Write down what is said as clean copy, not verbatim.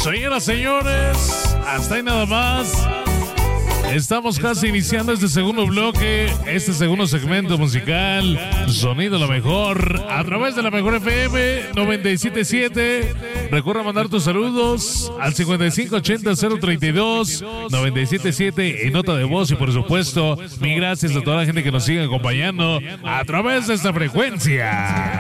Señoras, señores, hasta ahí nada más. Estamos casi iniciando este segundo bloque, este segundo segmento musical, Sonido lo Mejor, a través de la Mejor FM 97.7. Recuerda mandar tus saludos al 5580-032-977 en nota de voz y por supuesto, mil gracias a toda la gente que nos sigue acompañando a través de esta frecuencia.